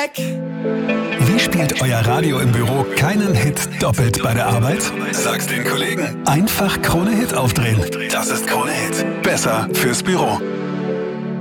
weg. Wie spielt euer Radio im Büro keinen Hit doppelt bei der Arbeit? Sag's den Kollegen. Einfach Krone Hit aufdrehen. Das ist Krone Hit. Besser fürs Büro.